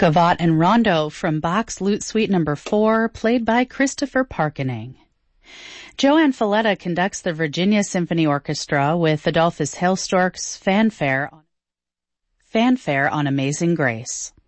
Gavotte and Rondo from Bach's Lute Suite No. 4, played by Christopher Parkening. Joanne Falletta conducts the Virginia Symphony Orchestra with Adolphus Hailstork's Fanfare on Amazing Grace.